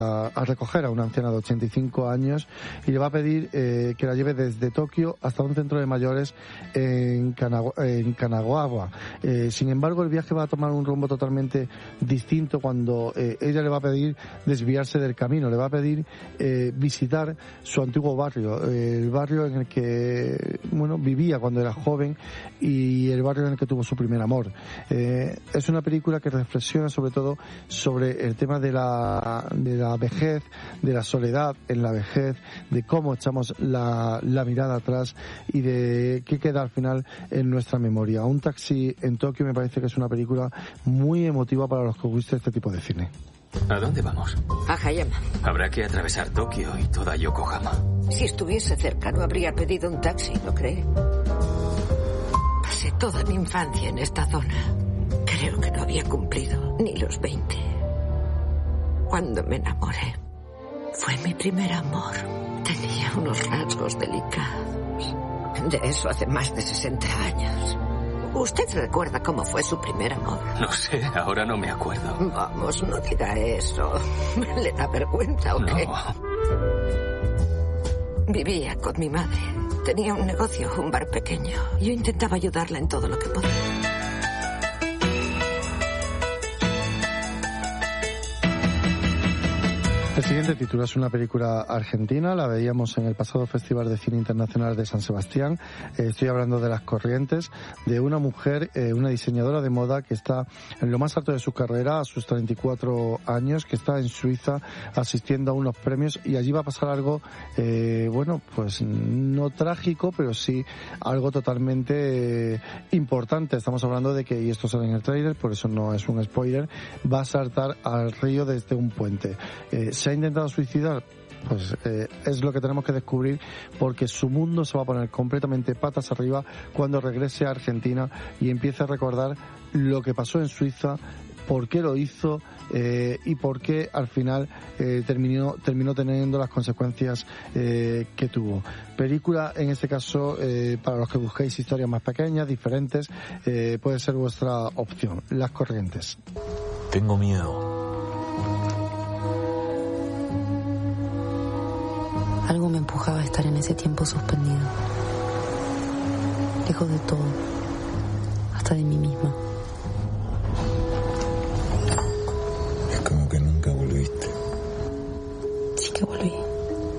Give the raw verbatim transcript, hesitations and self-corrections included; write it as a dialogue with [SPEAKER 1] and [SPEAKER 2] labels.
[SPEAKER 1] a, a recoger a una anciana de ochenta y cinco años y le va a pedir eh, que la lleve desde Tokio hasta un centro de mayores en, Kanagawa, en Kanagawa. Eh, sin embargo, el viaje va a tomar un rumbo totalmente distinto cuando eh, ella le va a pedir desviarse del camino, le va a pedir eh, visitar su antiguo barrio, eh, el barrio en el que bueno vivía cuando era joven y el barrio en el que tuvo su primer amor. Eh, es una película que reflexiona sobre todo sobre el tema de la, de la vejez, de la soledad en la vejez, de cómo echamos la, la mirada atrás y de qué queda al final en nuestra memoria. Un taxi en Tokio me parece que es una película muy emotiva para los que os guste este tipo de cine.
[SPEAKER 2] ¿A dónde vamos?
[SPEAKER 3] A Hayama.
[SPEAKER 2] Habrá que atravesar Tokio y toda Yokohama.
[SPEAKER 3] Si estuviese cerca no habría pedido un taxi, ¿no cree? Pasé toda mi infancia en esta zona. Creo que no había cumplido ni los veinte. Cuando me enamoré, fue mi primer amor. Tenía unos rasgos delicados. De eso hace más de sesenta años. ¿Usted recuerda cómo fue su primer amor?
[SPEAKER 2] No sé, ahora no me acuerdo.
[SPEAKER 3] Vamos, no diga eso. ¿Le da vergüenza o qué?
[SPEAKER 2] No.
[SPEAKER 3] Vivía con mi madre. Tenía un negocio, un bar pequeño. Yo intentaba ayudarla en todo lo que podía.
[SPEAKER 1] El siguiente título es una película argentina, la veíamos en el pasado Festival de Cine Internacional de San Sebastián. Eh, estoy hablando de Las Corrientes, de una mujer, eh, una diseñadora de moda que está en lo más alto de su carrera, a sus treinta y cuatro años, que está en Suiza asistiendo a unos premios y allí va a pasar algo, eh, bueno, pues no trágico, pero sí algo totalmente eh, importante. Estamos hablando de que, y esto sale en el tráiler, por eso no es un spoiler, va a saltar al río desde un puente. Eh, ¿Se ha intentado suicidar? Pues eh, es lo que tenemos que descubrir, porque su mundo se va a poner completamente patas arriba cuando regrese a Argentina y empiece a recordar lo que pasó en Suiza, por qué lo hizo eh, y por qué al final eh, terminó terminó teniendo las consecuencias eh, que tuvo. Película, en este caso, eh, para los que busquéis historias más pequeñas, diferentes, eh, puede ser vuestra opción. Las Corrientes.
[SPEAKER 4] Tengo miedo.
[SPEAKER 5] Algo me empujaba a estar en ese tiempo suspendido, lejos de todo, hasta de mí misma.